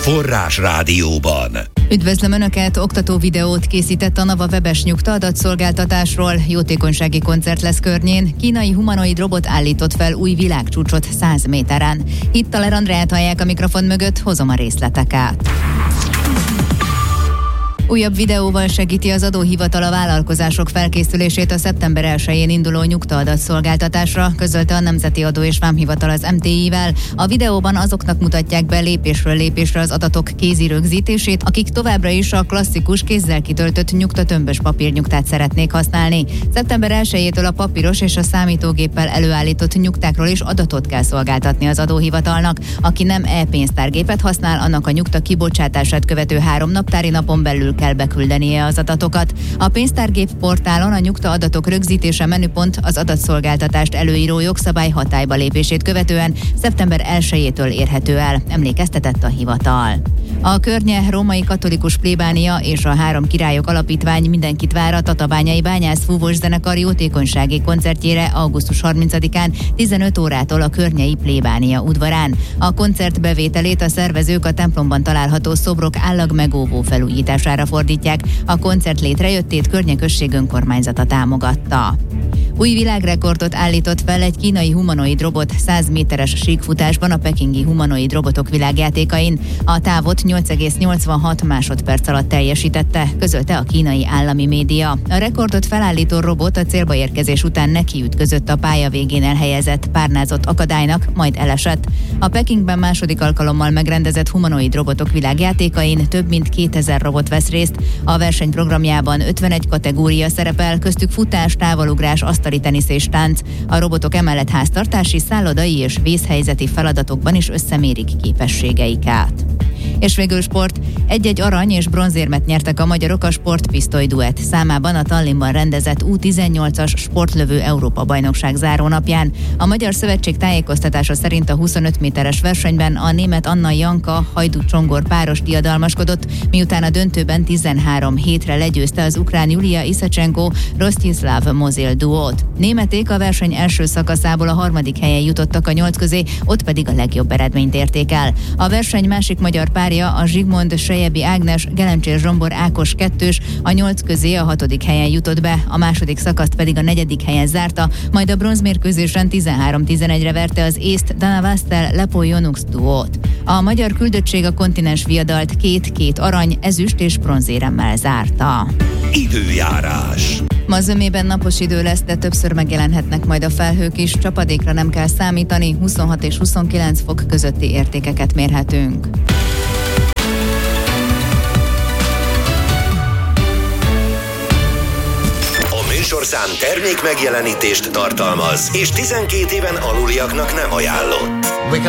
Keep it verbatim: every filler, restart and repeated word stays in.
Forrás Rádióban. Üdvözlöm Önöket! Oktató videót készített a Nava webes nyugta adatszolgáltatásról. Jótékonysági koncert lesz környén. Kínai humanoid robot állított fel új világcsúcsot száz méteren. Hittaler Andreát hallják a mikrofon mögött, hozom a részleteket. Újabb videóval segíti az adóhivatal a vállalkozások felkészülését a szeptember elsején induló nyugtaadatszolgáltatásra, közölte a Nemzeti Adó és Vámhivatal az em té i-vel. A videóban azoknak mutatják be lépésről lépésre az adatok kézi rögzítését, akik továbbra is a klasszikus kézzel kitöltött nyugtatömbös papírnyugtát szeretnék használni. szeptember elsejétől a papíros és a számítógéppel előállított nyugtákról is adatot kell szolgáltatni az adóhivatalnak. Aki nem e-pénztárgépet használ, annak a nyugta kibocsátását követő három naptári napon belül kell beküldenie az adatokat. A pénztárgép portálon a nyugta adatok rögzítése menüpont az adatszolgáltatást előíró jogszabály hatályba lépését követően szeptember elsejétől érhető el, emlékeztetett a hivatal. A Környe római katolikus plébánia és a Három Királyok Alapítvány mindenkit vár a Tatabányai Bányász Fúvós zenekar jótékonysági koncertjére augusztus harmincadikán tizenöt órától a környei plébánia udvarán. A koncert bevételét a szervezők a templomban található szobrok állagmegóvó felújítására fordítják. A koncert létrejöttét Környe község önkormányzata támogatta. Új világrekordot állított fel egy kínai humanoid robot száz méteres síkfutásban a pekingi humanoid robotok világjátékain. A távot nyolc egész nyolcvanhat másodperc alatt teljesítette, közölte a kínai állami média. A rekordot felállító robot a célba érkezés után nekiütközött a pálya végén elhelyezett párnázott akadálynak, majd elesett. A Pekingben második alkalommal megrendezett humanoid robotok világjátékain több mint kétezer robot vesz részt. A verseny programjában ötvenegy kategória szerepel, köztük futás, távolugrás, asztali tenisz és tánc. A robotok emellett háztartási, szállodai és vészhelyzeti feladatokban is összemérik képességeiket. És végül sport. Egy-egy arany és bronzérmet nyertek a magyarok a sportpisztoly duett számában a Tallinnban rendezett U tizennyolcas sportlövő Európa-bajnokság zárónapján. A Magyar Szövetség tájékoztatása szerint a huszonöt méteres versenyben a német Anna Janka Hajdú Csongor páros diadalmaskodott, miután a döntőben tizenhárom hétre legyőzte az ukrán Julia Iszacsenko Rostislav Mozil duót. Németék a verseny első szakaszából a harmadik helyen jutottak a nyolc közé, ott pedig a legjobb eredményt érték el. A verseny másik magyar párja, a Zsigmond Sejebi Ágnes Gelencsér Zsombor Ákos kettős, a nyolc közé a hatodik helyen jutott be, a második szakaszt pedig a negyedik helyen zárta, majd a bronzmérkőzésen tizenhárom tizenegyre verte az észt Dana Vastel Lepo Jonux duót. A magyar küldöttség a kontinens viadalt két-két arany, ezüst és bronzéremmel zárta. Időjárás. Ma zömében napos idő lesz, de többször megjelenhetnek majd a felhők is, csapadékra nem kell számítani, huszonhat és huszonkilenc fok közötti értékeket mérhetünk. Műsorszám termék megjelenítést tartalmaz, és tizenkét éven aluliaknak nem ajánlott.